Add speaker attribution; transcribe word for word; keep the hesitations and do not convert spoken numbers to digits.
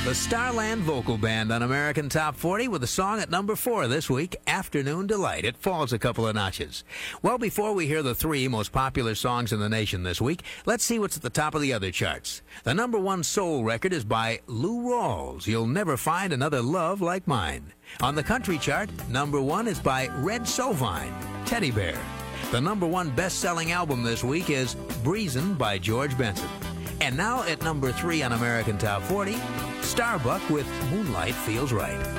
Speaker 1: The Starland Vocal Band on American Top forty with a song at number four this week, Afternoon Delight. It falls a couple of notches. Well, before we hear the three most popular songs in the nation this week, let's see what's at the top of the other charts. The number one soul record is by Lou Rawls, You'll Never Find Another Love Like Mine. On the country chart, number one is by Red Sovine, Teddy Bear. The number one best-selling album this week is Breezin' by George Benson. And now at number three on American Top forty, Starbuck with Moonlight Feels Right.